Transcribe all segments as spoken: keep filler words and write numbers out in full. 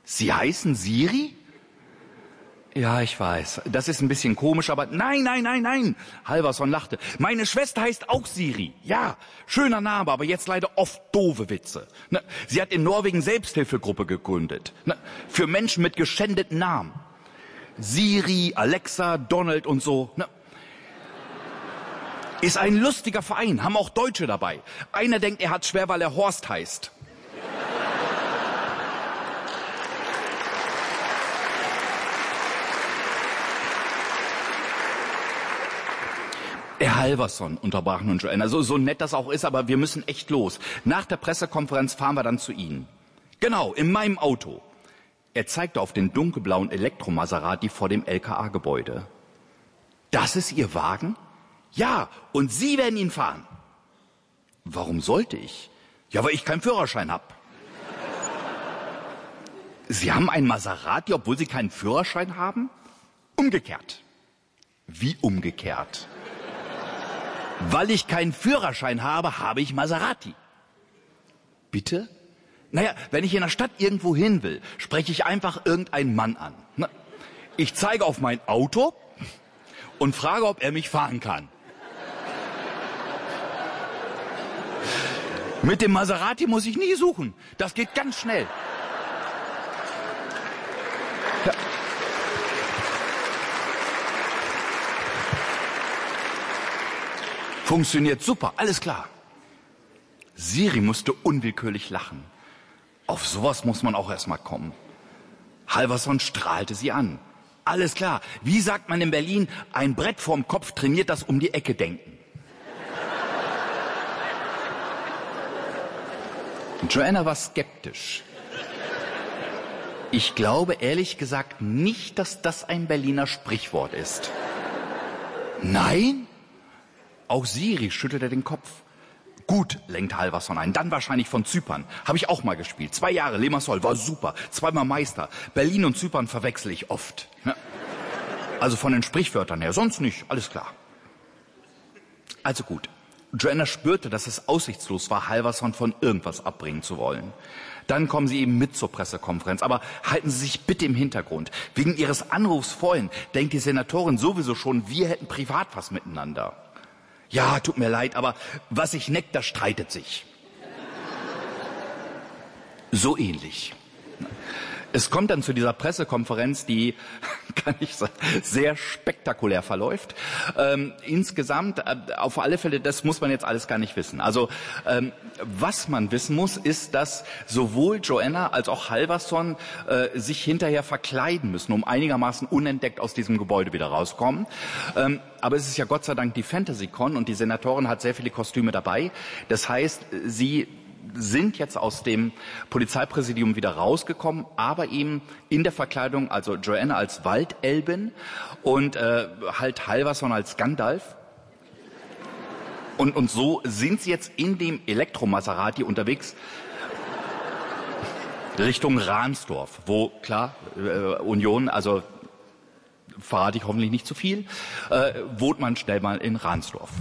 Sie heißen Siri? Ja, ich weiß. Das ist ein bisschen komisch, aber nein, nein, nein, nein. Halverson lachte. Meine Schwester heißt auch Siri. Ja, schöner Name, aber jetzt leider oft doofe Witze. Ne? Sie hat in Norwegen Selbsthilfegruppe gegründet. Ne? Für Menschen mit geschändeten Namen. Siri, Alexa, Donald und so. Ne? Ist ein lustiger Verein, haben auch Deutsche dabei. Einer denkt, er hat schwer, weil er Horst heißt. Herr Halverson, unterbrach nun Joanna, so, so nett das auch ist, aber wir müssen echt los. Nach der Pressekonferenz fahren wir dann zu Ihnen. Genau, in meinem Auto. Er zeigte auf den dunkelblauen Elektro-Maserati vor dem L K A-Gebäude. Das ist Ihr Wagen? Ja, und Sie werden ihn fahren. Warum sollte ich? Ja, weil ich keinen Führerschein habe. Sie haben einen Maserati, obwohl Sie keinen Führerschein haben? Umgekehrt. Wie umgekehrt? Weil ich keinen Führerschein habe, habe ich Maserati. Bitte? Naja, wenn ich in der Stadt irgendwo hin will, spreche ich einfach irgendeinen Mann an. Ich zeige auf mein Auto und frage, ob er mich fahren kann. Mit dem Maserati muss ich nie suchen. Das geht ganz schnell. Ja. Funktioniert super, alles klar. Siri musste unwillkürlich lachen. Auf sowas muss man auch erstmal kommen. Halverson strahlte sie an. Alles klar, wie sagt man in Berlin, ein Brett vorm Kopf trainiert das um die Ecke denken. Joanna war skeptisch. Ich glaube ehrlich gesagt nicht, dass das ein Berliner Sprichwort ist. Nein? Auch Siri schüttelte den Kopf. Gut, lenkt Halverson ein. Dann wahrscheinlich von Zypern. Habe ich auch mal gespielt. Zwei Jahre, Limassol, war super. Zweimal Meister. Berlin und Zypern verwechsel ich oft. Ja. Also von den Sprichwörtern her, sonst nicht. Alles klar. Also gut. Joanna spürte, dass es aussichtslos war, Halverson von irgendwas abbringen zu wollen. Dann kommen Sie eben mit zur Pressekonferenz. Aber halten Sie sich bitte im Hintergrund. Wegen Ihres Anrufs vorhin denkt die Senatorin sowieso schon, wir hätten privat was miteinander. Ja, tut mir leid, aber was sich neckt, das streitet sich. So ähnlich. Es kommt dann zu dieser Pressekonferenz, die, kann ich sagen, sehr spektakulär verläuft. Ähm, insgesamt, äh, auf alle Fälle, das muss man jetzt alles gar nicht wissen. Also, ähm, was man wissen muss, ist, dass sowohl Joanna als auch Halverson äh, sich hinterher verkleiden müssen, um einigermaßen unentdeckt aus diesem Gebäude wieder rauskommen. Ähm, aber es ist ja Gott sei Dank die FantasyCon und die Senatorin hat sehr viele Kostüme dabei. Das heißt, sie sind jetzt aus dem Polizeipräsidium wieder rausgekommen, aber eben in der Verkleidung, also Joanna als Waldelbin und äh, halt Halverson als Gandalf. Und, und so sind sie jetzt in dem Elektro-Maserati unterwegs Richtung Ransdorf, wo, klar, äh, Union, also verrate ich hoffentlich nicht zu viel, äh, wohnt man schnell mal in Ransdorf.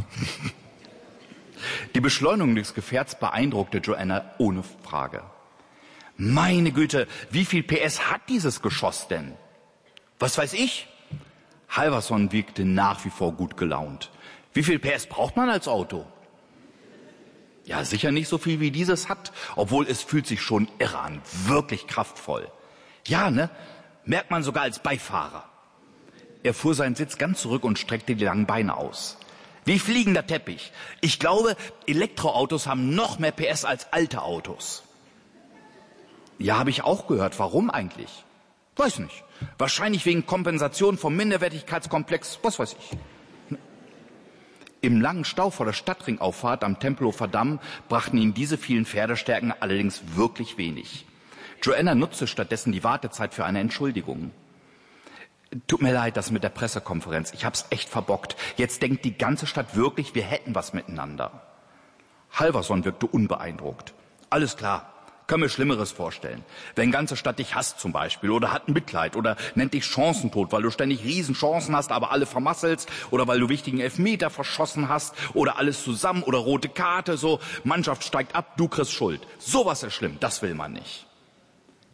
Die Beschleunigung des Gefährts beeindruckte Joanna ohne Frage. Meine Güte, wie viel P S hat dieses Geschoss denn? Was weiß ich? Halverson wirkte nach wie vor gut gelaunt. Wie viel P S braucht man als Auto? Ja, sicher nicht so viel wie dieses hat, obwohl es fühlt sich schon irre an, wirklich kraftvoll. Ja, ne? Merkt man sogar als Beifahrer. Er fuhr seinen Sitz ganz zurück und streckte die langen Beine aus. Wie fliegender Teppich. Ich glaube, Elektroautos haben noch mehr P S als alte Autos. Ja, habe ich auch gehört. Warum eigentlich? Weiß nicht. Wahrscheinlich wegen Kompensation vom Minderwertigkeitskomplex. Was weiß ich. Im langen Stau vor der Stadtringauffahrt am Tempelhofer Damm brachten ihn diese vielen Pferdestärken allerdings wirklich wenig. Joanna nutzte stattdessen die Wartezeit für eine Entschuldigung. Tut mir leid, das mit der Pressekonferenz. Ich hab's echt verbockt. Jetzt denkt die ganze Stadt wirklich, wir hätten was miteinander. Halverson wirkte unbeeindruckt. Alles klar, kann mir Schlimmeres vorstellen. Wenn ganze Stadt dich hasst zum Beispiel oder hat Mitleid oder nennt dich Chancentod, weil du ständig Riesenchancen hast, aber alle vermasselst oder weil du wichtigen Elfmeter verschossen hast oder alles zusammen oder rote Karte, so Mannschaft steigt ab, du kriegst Schuld. Sowas ist schlimm, das will man nicht.